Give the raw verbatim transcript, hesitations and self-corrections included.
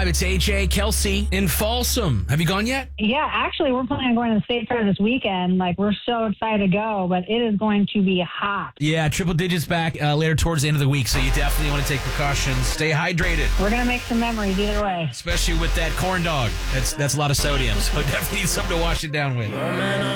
five, it's A J, Kelsey in Folsom. Have you gone yet? Yeah, actually, we're planning on going to the State Fair this weekend. Like, we're so excited to go, but it is going to be hot. Yeah, triple digits back uh, later towards the end of the week, so you definitely want to take precautions. Stay hydrated. We're going to make some memories either way. Especially with that corn dog. That's, that's a lot of sodium, so definitely need something to wash it down with.